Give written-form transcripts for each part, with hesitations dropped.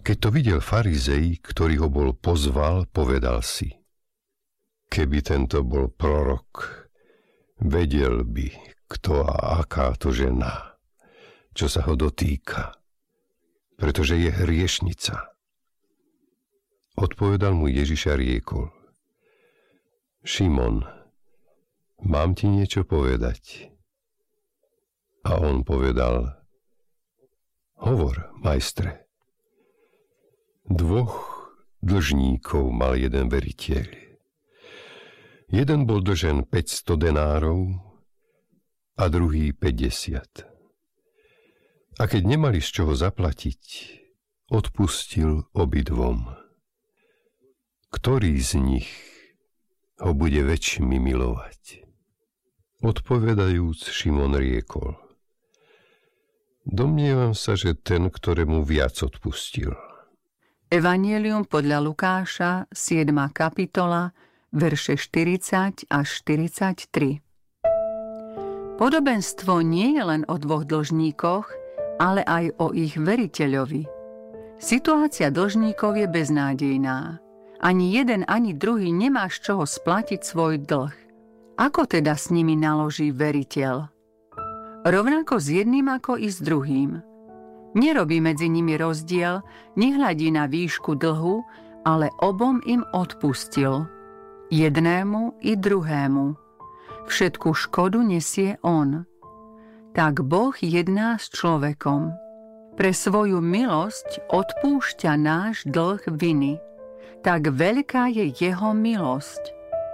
Keď to videl farizej, ktorý ho bol pozval, povedal si: keby tento bol prorok, vedel by, kto a aká to žena, čo sa ho dotýka, pretože je hriešnica. Odpovedal mu Ježiš a riekol: Šimon, mám ti niečo povedať. A on povedal: hovor, majstre. 2 dlžníkov mal jeden veriteľ. Jeden bol dlžen 500 denárov a druhý 50. A keď nemali z čoho zaplatiť, odpustil obidvom. Ktorý z nich ho bude väčšmi milovať? Odpovedajúc, Šimon riekol: domnievam sa, že ten, ktorému viac odpustil. Evanjelium podľa Lukáša, 7. kapitola, verše 40 až 43. Podobenstvo nie je len o 2 dlžníkoch, ale aj o ich veriteľovi. Situácia dlžníkov je beznádejná. Ani jeden, ani druhý nemá z čoho splatiť svoj dlh. Ako teda s nimi naloží veriteľ? Rovnako s jedným ako i s druhým. Nerobí medzi nimi rozdiel, nehľadí na výšku dlhu, ale obom im odpustil. Jednému i druhému. Všetku škodu nesie on. Tak Boh jedná s človekom. Pre svoju milosť odpúšťa náš dlh viny. Tak veľká je jeho milosť.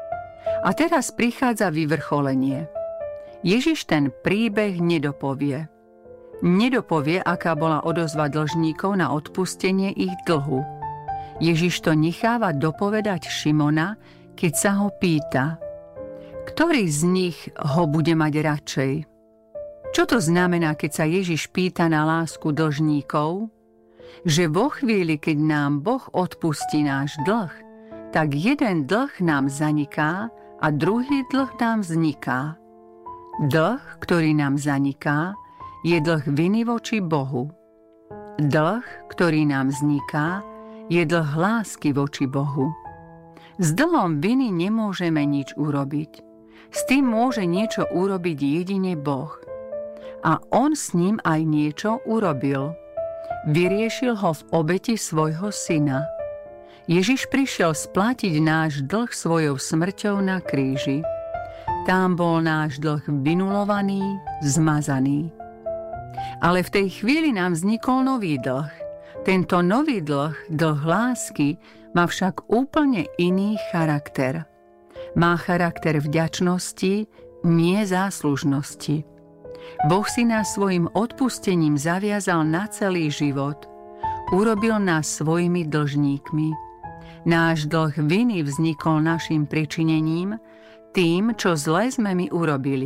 A teraz prichádza vyvrcholenie. Ježiš ten príbeh nedopovie. Nedopovie, aká bola odozva dlžníkov na odpustenie ich dlhu. Ježiš to necháva dopovedať Šimona, keď sa ho pýta: ktorý z nich ho bude mať radšej? Čo to znamená, keď sa Ježiš pýta na lásku dlžníkov? Že vo chvíli, keď nám Boh odpustí náš dlh, tak jeden dlh nám zaniká a druhý dlh nám vzniká. Dlh, ktorý nám zaniká, je dlh viny voči Bohu. Dlh, ktorý nám vzniká, je dlh lásky voči Bohu. S dlhom viny nemôžeme nič urobiť. S tým môže niečo urobiť jedine Boh. A on s ním aj niečo urobil. Vyriešil ho v obeti svojho syna. Ježiš prišiel splatiť náš dlh svojou smrťou na kríži. Tam bol náš dlh vynulovaný, zmazaný. Ale v tej chvíli nám vznikol nový dlh. Tento nový dlh, dlh lásky, má však úplne iný charakter. Má charakter vďačnosti, nie záslužnosti. Boh si nás svojim odpustením zaviazal na celý život. Urobil nás svojimi dlžníkmi. Náš dlh viny vznikol našim pričinením, tým, čo zle sme my urobili.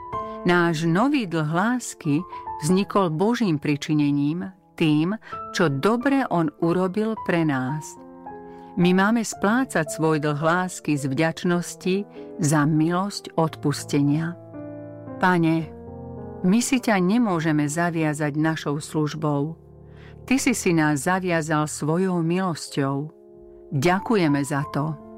Náš nový dlh lásky vznikol Božím pričinením, tým, čo dobre on urobil pre nás. My máme splácať svoj dlh lásky z vďačnosti za milosť odpustenia. Pane, my si ťa nemôžeme zaviazať našou službou. Ty si nás zaviazal svojou milosťou. Ďakujeme za to.